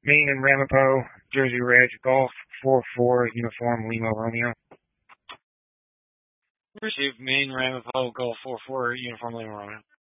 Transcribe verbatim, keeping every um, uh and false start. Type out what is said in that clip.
Maine and Ramapo, Jersey Ridge, Golf four four, Uniform Lima Romeo. Received Maine Ramapo Golf four four Uniform Lima Romeo.